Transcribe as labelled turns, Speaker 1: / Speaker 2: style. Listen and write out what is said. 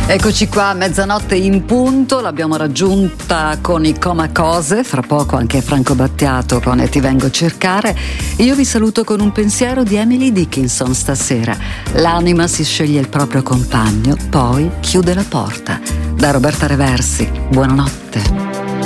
Speaker 1: Eccoci qua, mezzanotte in punto, l'abbiamo raggiunta con i Comacose, fra poco anche Franco Battiato con E ti vengo a cercare. Io vi saluto con un pensiero di Emily Dickinson stasera. L'anima si sceglie il proprio compagno, poi chiude la porta. Da Roberta Reversi, buonanotte.